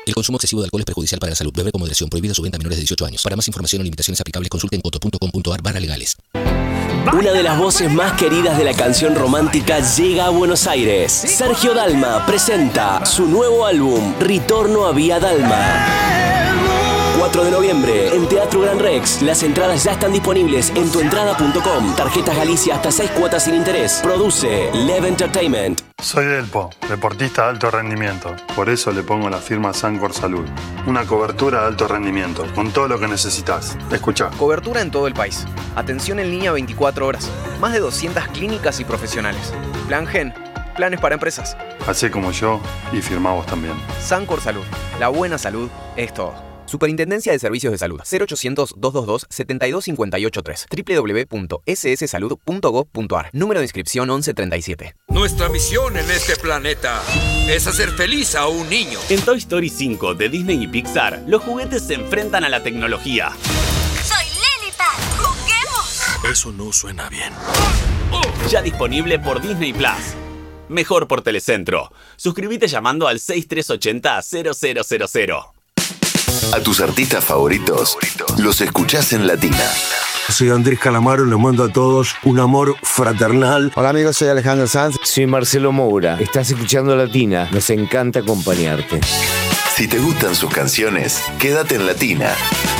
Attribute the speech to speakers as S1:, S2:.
S1: El consumo excesivo de alcohol es perjudicial para la salud. Beber con moderación. Prohibida su venta a menores de 18 años. Para más información o limitaciones aplicables, consulten coto.com.ar/legales.
S2: Una de las voces más queridas de la canción romántica llega a Buenos Aires. Sergio Dalma presenta su nuevo álbum, Ritorno a Vía Dalma. 4 de noviembre, en Teatro Gran Rex. Las entradas ya están disponibles en tuentrada.com. Tarjetas Galicia hasta 6 cuotas sin interés. Produce Lev Entertainment.
S3: Soy Delpo, deportista de alto rendimiento. Por eso le pongo la firma Sancor Salud. Una cobertura de alto rendimiento, con todo lo que necesitas. Escuchá.
S4: Cobertura en todo el país. Atención en línea 24 horas. Más de 200 clínicas y profesionales. Plan Gen. Planes para empresas.
S3: Hacé como yo y firmá vos también.
S4: Sancor Salud. La buena salud es todo. Superintendencia de Servicios de Salud. 0800-222-72583. www.sssalud.gov.ar. Número de inscripción 1137.
S5: Nuestra misión en este planeta es hacer feliz a un niño.
S6: En Toy Story 5 de Disney y Pixar, los juguetes se enfrentan a la tecnología.
S7: ¡Soy Lilipad! ¡Juguemos!
S5: Eso no suena bien.
S6: Ya disponible por Disney Plus. Mejor por Telecentro. Suscríbete llamando al 6380-0000.
S8: A tus artistas favoritos los escuchás en Latina.
S9: Soy Andrés Calamaro, les mando a todos un amor fraternal.
S10: Hola amigos, soy Alejandro Sanz. Soy Marcelo Moura. Estás escuchando Latina. Nos encanta acompañarte.
S8: Si te gustan sus canciones, quédate en Latina.